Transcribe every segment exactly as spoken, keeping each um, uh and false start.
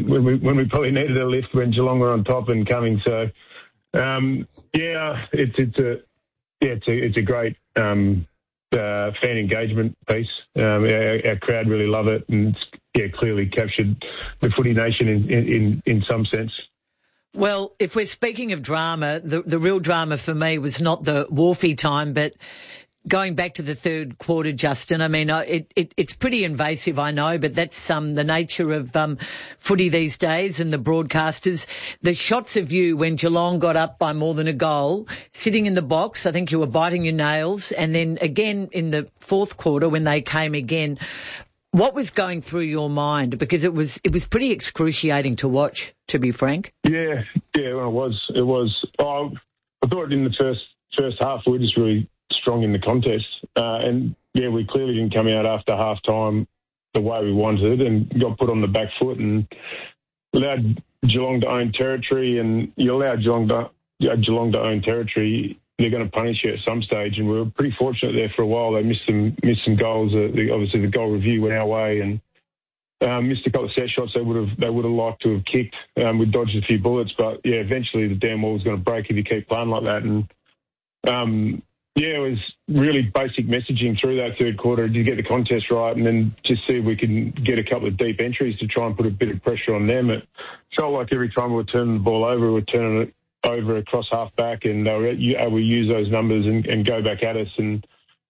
when we when we probably needed a lift when Geelong were on top and coming. So um, yeah, it's it's a yeah it's a it's a great um, uh, fan engagement piece. Um, our, our crowd really love it, and it's, yeah, clearly captured the footy nation in in, in some sense. Well, if we're speaking of drama, the the real drama for me was not the Wharfie time, but going back to the third quarter, Justin. I mean, it, it it's pretty invasive, I know, but that's um the nature of um footy these days and the broadcasters. The shots of you when Geelong got up by more than a goal, sitting in the box, I think you were biting your nails, and then again in the fourth quarter when they came again. What was going through your mind? Because it was it was pretty excruciating to watch, to be frank. Yeah, yeah, well, it was. It was. Oh, I thought in the first first half we were just really strong in the contest, uh, and yeah, we clearly didn't come out after half time the way we wanted, and got put on the back foot and allowed Geelong to own territory. And you allow Geelong to you know, Geelong to own territory, they're going to punish you at some stage, and we were pretty fortunate there for a while. They missed some missed some goals. Uh, the, obviously, the goal review went our way, and um, missed a couple of set shots they would have they would have liked to have kicked. Um, we dodged a few bullets, but yeah, eventually the damn wall was going to break if you keep playing like that. And um, yeah, it was really basic messaging through that third quarter. Did get the contest right, and then just see if we can get a couple of deep entries to try and put a bit of pressure on them. It felt like every time we were turning the ball over, we were turning it over across half back, and they were able to use those numbers and, and go back at us. And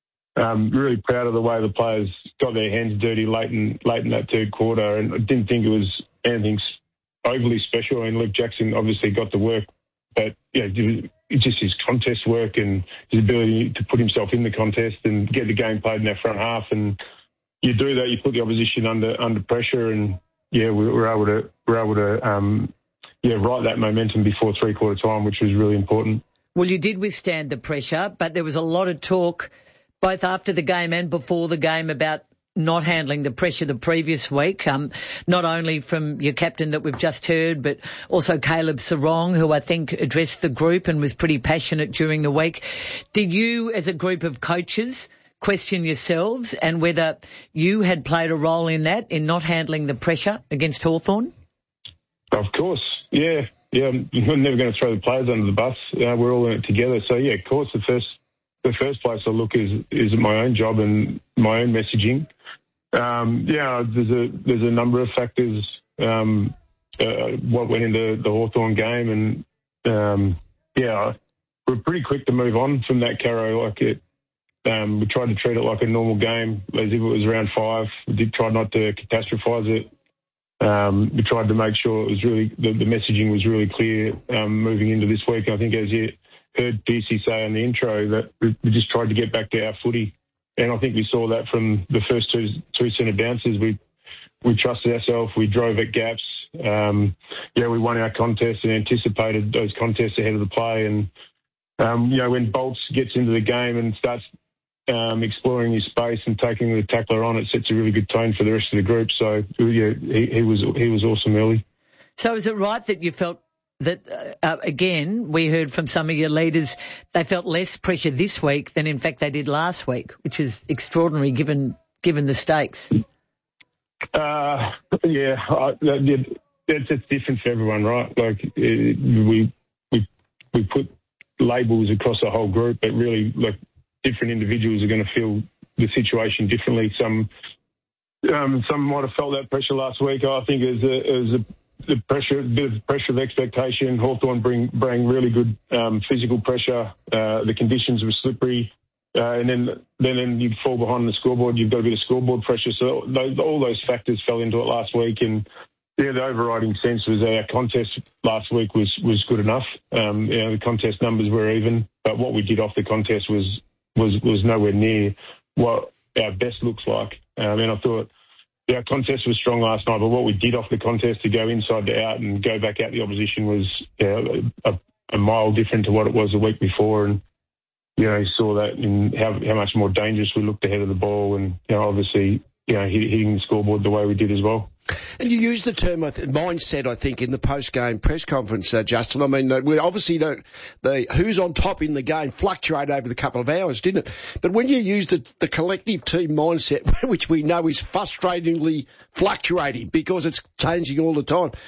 um, really proud of the way the players got their hands dirty late in late in that third quarter. And I didn't think it was anything overly special. I mean, Luke Jackson obviously got the work, but yeah, it's just his contest work and his ability to put himself in the contest and get the game played in that front half. And you do that, you put the opposition under under pressure, and yeah, we were able to we were able to. Um, Yeah, right, that momentum before three-quarter time, which was really important. Well, you did withstand the pressure, but there was a lot of talk both after the game and before the game about not handling the pressure the previous week, um, not only from your captain that we've just heard, but also Caleb Sarong, who I think addressed the group and was pretty passionate during the week. Did you, as a group of coaches, question yourselves and whether you had played a role in that, in not handling the pressure against Hawthorn? Of course, yeah. Yeah, I'm never going to throw the players under the bus. Uh, we're all in it together. So, yeah, of course, the first the first place I look is is my own job and my own messaging. Um, yeah, there's a there's a number of factors um, uh, what went into the Hawthorn game, and um, yeah, we're pretty quick to move on from that, Caro. Like it, um, we tried to treat it like a normal game, as if it was round five. We did try not to catastrophise it. Um, we tried to make sure it was really the, the messaging was really clear um, moving into this week. I think, as you heard Pearcey say in the intro, that we, we just tried to get back to our footy, and I think we saw that from the first two two centre bounces. We we trusted ourselves. We drove at gaps. Um, yeah, we won our contest and anticipated those contests ahead of the play. And um, you know, when Bolts gets into the game and starts Um, exploring his space and taking the tackler on, it sets a really good tone for the rest of the group. So yeah, he, he was he was awesome early. So is it right that you felt that uh, again we heard from some of your leaders they felt less pressure this week than in fact they did last week, which is extraordinary given given the stakes? Uh, yeah, I, that, that's it's different for everyone, right? Like it, we we we put labels across the whole group, but really like. Different individuals are going to feel the situation differently. Some um, some might have felt that pressure last week. I think it was a, it was a the pressure, a bit of pressure of expectation. Hawthorn bring bring really good um, physical pressure. Uh, the conditions were slippery, uh, and then then then you fall behind the scoreboard. You've got a bit of scoreboard pressure. So those, all those factors fell into it last week. And yeah, the overriding sense was our contest last week was was good enough. Um, you know, the contest numbers were even, but what we did off the contest was. was was nowhere near what our best looks like. Um, and I thought yeah, our contest was strong last night, but what we did off the contest to go inside to out and go back at the opposition was yeah, a, a mile different to what it was the week before. And, you know, you saw that in how, how much more dangerous we looked ahead of the ball and, you know, obviously, you know, hitting the scoreboard the way we did as well. And you used the term I th- mindset, I think, in the post-game press conference, uh, Justin. I mean, uh, we obviously the, the who's on top in the game fluctuated over the couple of hours, didn't it? But when you use the, the collective team mindset, which we know is frustratingly fluctuating because it's changing all the time,